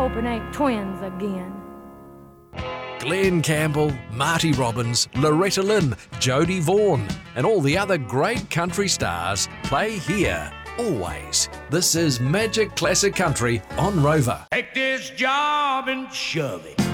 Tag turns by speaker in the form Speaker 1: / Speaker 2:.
Speaker 1: hope it ain't twins again.
Speaker 2: Glenn Campbell, Marty Robbins, Loretta Lynn, Jodie Vaughan, and all the other great country stars play here, always. This is Magic Classic Country on Rover.
Speaker 3: Take this job and shove it.